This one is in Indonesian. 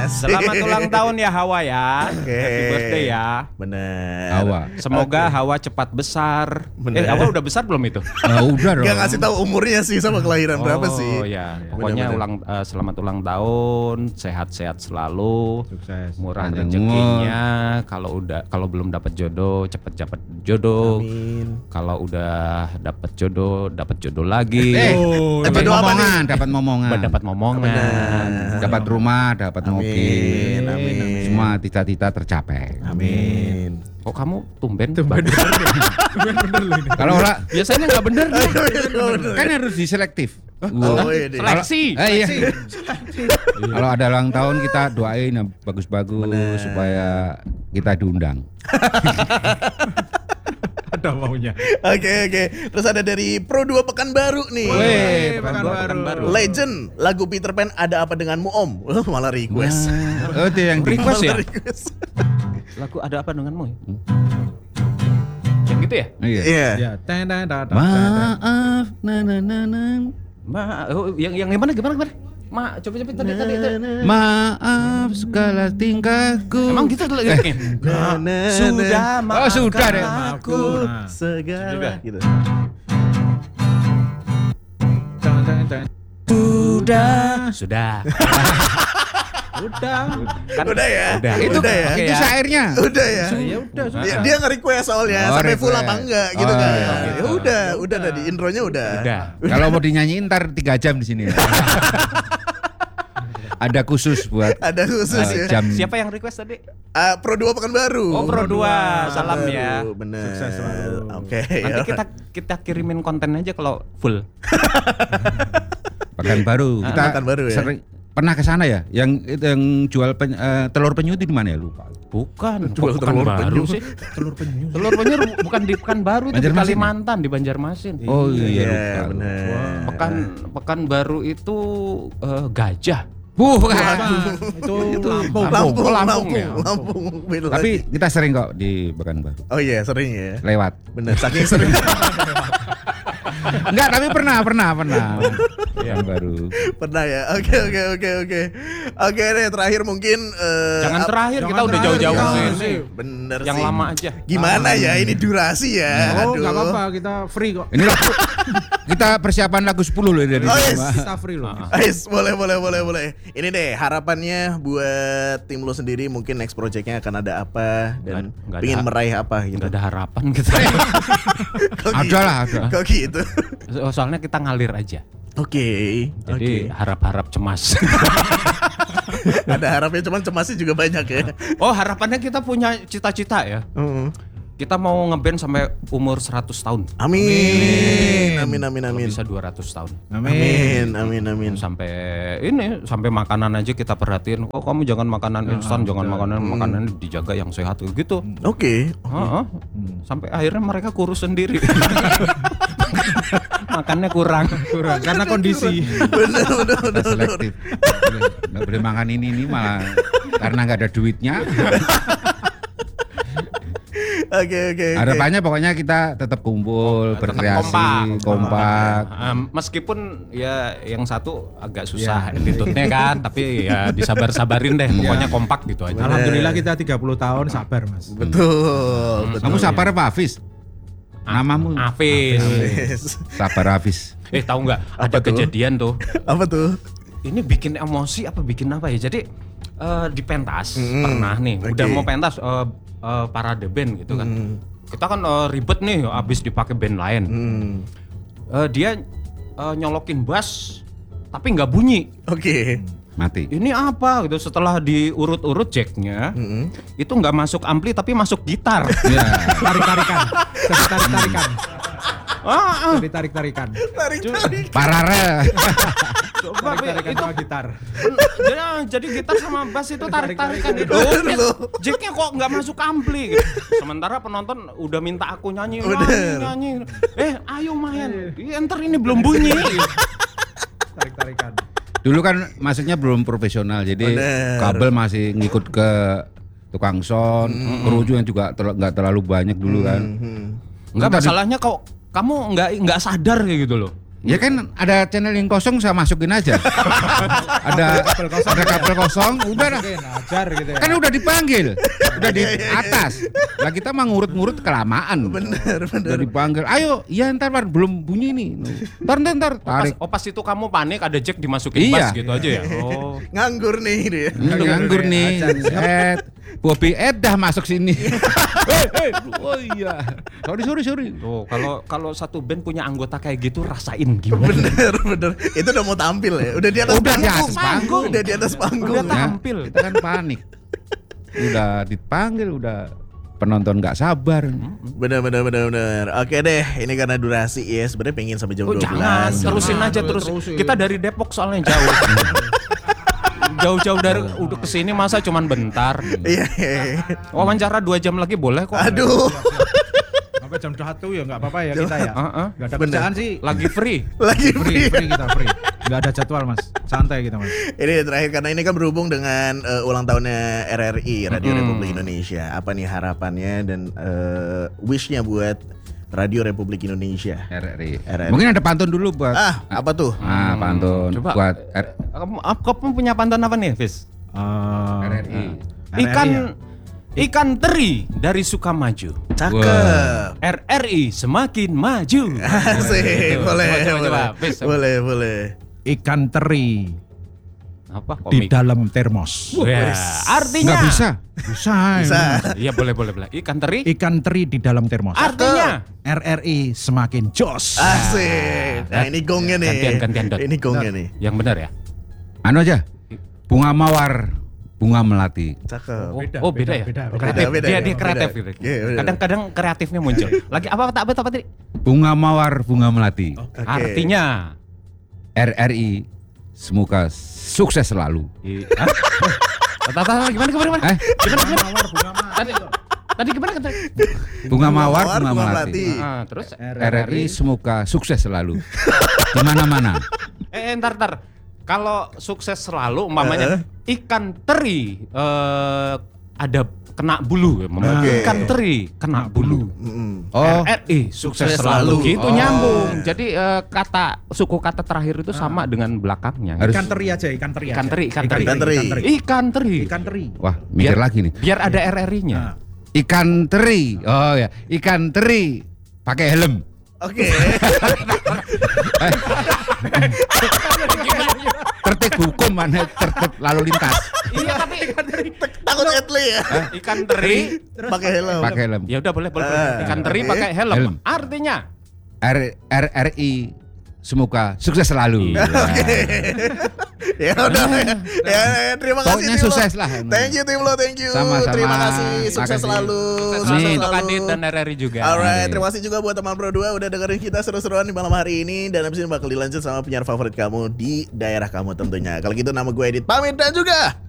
Selamat ulang tahun ya Hawa ya. Happy birthday ya. Bener. Hawa. Semoga Hawa cepat besar. Hawa udah besar belum itu? Udah dong. Gak ngasih tahu umurnya sih sama kelahiran berapa sih. Oh ya, pokoknya selamat ulang tahun, sehat-sehat selalu, Sukses. murah Panjang rezekinya. Kalau belum dapat jodoh, cepet dapat jodoh. Amin. Kalau udah dapat jodoh lagi. Dapat jodoh apa momongan, dapat momongan. Dapat momongan. Dapat rumah, dapat mobil. Amin. Semua cita-cita tercapai. Amin. Kok kamu tumben? Kalau ora Biasanya nggak bener. kan harus diselektif. Oh, iya deh. Seleksi. Iya. Kalau ada ulang tahun kita doain yang bagus-bagus supaya kita diundang. Ada maunya. Oke. Terus ada dari Pro 2 Pekanbaru nih. Weh, Pekanbaru. Legend, lagu Peter Pan Ada Apa Denganmu Om. Malah request. Oh, itu yang Request ya? Malah request. Lagu Ada Apa Denganmu? Yang gitu ya? Iya. Iya. Ya, Maaf, Yang gimana? Coba tadi. Maaf segala tingkahku. Emang gitu liriknya? Sudah Oh, sudah deh. aku segala gitu. Sudah. Kan, Udah ya. Itu Udah ya. itu ya. syairnya. Udah ya. Ya udah. Dia nge-request soalnya Oh, sampai full request. apa enggak gitu Oh, kan. iya. Ya udah tadi intronya udah. Kalau mau dinyanyiin ntar 3 jam di sini. Ada khusus buat Ada khusus ya. jam. Siapa yang request tadi? Pro 2 Pekanbaru. Oh, Pro 2. Salam ya. Bener. Sukses selalu. Oke. Nanti ya. kita kirimin konten aja kalau full. Pekanbaru. Kita Pekanbaru ya. sering pernah ke sana ya? Yang jual telur penyu itu di mana ya? Lupa. Bukan, Jual bukan telur baru penyu. sih. Telur penyu bukan di Pekanbaru, itu di Banjarmasin. Kalimantan, di Banjarmasin. Oh iya, Iya, lupa. bener. Pekanbaru itu gajah. Bukan. Itu Lampung. Lampung ya. Lampung. Beda Tapi lagi. kita sering kok di Pekanbaru. Oh iya, sering ya. Lewat. Bener, saking sering. Enggak, tapi pernah. Pekanbaru. Pernah ya. Oke. Oke deh, terakhir mungkin Jangan terakhir, kita jangan udah terakhir, jauh-jauh jangan kesini. sih. Bener Yang sih. lama aja. Gimana ya ini durasi ya? Oh, Aduh. enggak apa-apa, kita free kok. Ini lagu, kita persiapan lagu 10 loh dari Oh, sini, yes. Pak. Kita free loh. Ais, boleh. Ini deh harapannya buat tim lo sendiri, mungkin next projectnya akan ada apa dan Nggak ada- pingin meraih apa gitu. Nggak ada harapan gitu. Kok Ada gitu? lah, ada. Kok gitu? Soalnya kita ngalir aja. Oke. Jadi harap-harap cemas. Ada harapnya, cuman cemasnya juga banyak ya. Oh, harapannya kita punya cita-cita ya. Kita mau ngeband sampai umur 100 tahun. Amin. Kalau bisa 200 tahun. Amin. Sampai makanan aja kita perhatiin. Oh, kamu jangan makanan instan, jangan makanan dijaga yang sehat gitu. Oke. Heeh. Sampai akhirnya mereka kurus sendiri. Makannya kurang Karena kondisi. Bener. Kita selektif. Nggak boleh makan ini malah karena nggak ada duitnya. Oke. Harapannya pokoknya kita tetap kumpul, berkreasi, kompak. Meskipun ya yang satu agak susah attitude-nya kan, tapi ya disabar-sabarin deh. Pokoknya kompak gitu aja. Alhamdulillah kita 30 tahun sabar, Mas. Betul. Kamu sabar apa Hafiz? Namamu Hafiz. Yes. Sabar Hafiz. Tahu nggak? Ada tuh? kejadian tuh. Apa tuh? Ini bikin emosi apa bikin apa ya? Jadi di pentas pernah nih. Oke. Udah mau pentas parade band gitu kan. Kita kan ribet nih abis dipakai band lain. Dia nyolokin bass tapi nggak bunyi. Oke. Mati. Ini apa gitu, setelah diurut-urut jacknya itu nggak masuk ampli tapi masuk gitar. Ya. Tarik-tarikan. Tarik-tarikan. Jadi tarik-tarikan. Tarik. Parare. Coba Tarik-tarikan itu sama gitar. jadi gitar sama bass itu tarik-tarikan itu. Bener. Jacknya kok nggak masuk ampli gitu. Sementara penonton udah minta aku nyanyi. Ayo main. Ntar ini belum bunyi. Tarik-tarikan. Dulu kan masuknya belum profesional, jadi Bener. kabel masih ngikut ke tukang sound, kru yang juga nggak terlalu banyak dulu kan. Enggak, masalahnya kok kamu nggak sadar kayak gitu loh. Ya kan ada channel yang kosong saya masukin aja. ada kabel kosong, udah lah. Mungkin ajar gitu ya. Kan udah dipanggil, udah di atas. Lah kita mah ngurut-ngurut kelamaan. Bener. Udah dipanggil, ayo, iya ntar belum bunyi nih. Ntar tarik. Pas itu kamu panik ada jack dimasukin Iya. bass gitu aja ya. Oh. Nganggur nih dia. Nganggur nih. Bobby Ed dah masuk sini. Oh iya. Sorry. Tuh, kalau satu band punya anggota kayak gitu rasain gimana? Bener. Itu udah mau tampil ya. Udah di atas Udah di panggung. atas panggung. Udah di atas panggung. Udah Ya, tampil. kita kan panik. Udah dipanggil, udah penonton nggak sabar. Bener. Oke deh, ini karena durasi ya. Sebenarnya pengen sampai jam 12. Jangan, terusin aja terus. terusin. Kita dari Depok soalnya jauh. Jauh-jauh dari udah kesini masa cuman bentar. Iya. Wawancara 2 jam lagi boleh kok. Aduh. Sampai jam 1 ya nggak apa-apa ya kita ya. Heeh. Nggak ada Bener. kerjaan sih. Lagi free. Lagi Free kita free. Nggak ada jadwal mas. Santai kita mas. Ini terakhir karena ini kan berhubung dengan ulang tahunnya RRI, Radio Republik Indonesia. Apa nih harapannya dan wishnya buat Radio Republik Indonesia? RRI. RRI. Mungkin ada pantun dulu buat. Apa tuh? Pantun Coba. buat Kamu punya pantun apa nih, Fis? RRI. Ikan teri dari Sukamaju. Cakep. RRI semakin maju. Asik, boleh. Coba, Fis. Boleh. Ikan teri Apa di komik? dalam termos. Ya, artinya Nggak bisa. Bisa. Iya boleh. Ikan teri Ikan teri di dalam termos. artinya RRI semakin jos. Asik. Nah, ini gongnya nih. Gantian, Dot. Ini gongnya nih. yang benar ya. Anu aja. Bunga mawar, bunga melati. Cakep. Beda ya. beda. Kreatif. Beda, Dia beda. kreatif gitu. Iya, beda. Kadang-kadang kreatifnya muncul. Lagi apa tadi? Bunga mawar, bunga melati. Oke. Artinya RRI semoga sukses selalu. Hah? Gimana? Gimana? Tadi gimana kata? Bunga mawar, bunga bunga melati. Terus RRI semoga sukses selalu. Di mana-mana. ntar. Kalau sukses selalu umpamanya ikan teri ada kena bulu ya. Oke. Ikan teri kena bulu. Oh, RRI sukses Sukses selalu. selalu. Gitu nyambung. Jadi suku kata terakhir itu sama dengan belakangnya. Harus- Ikan teri aja, ikan teri. Ikan aja. teri. Ikan teri. Ikan teri. wah, mikir lagi nih. Biar ada RRI-nya. Ikan teri. Oh ya, ikan teri pakai helm. Oke. Tertib hukum mana tertib lalu lintas. Iya tapi Takut Etli ya. ikan teri Pakai helm. Pakai helm. ya udah boleh. Ikan teri Oke. pakai helm. Helm. Artinya RRI semoga sukses selalu. Ya udah. Ya, terima kasih. Pokoknya tim lo. sukses lah. Thank you tim lo, thank you. Sama-sama. Terima kasih. Sukses Makasih. selalu. selalu untuk Adit dan RRI juga. Alright, terima kasih juga buat teman Pro 2 udah dengerin kita seru-seruan di malam hari ini. Dan abis ini bakal dilanjut sama penyiar favorit kamu di daerah kamu tentunya. Kalau gitu nama gue Edit pamit dan juga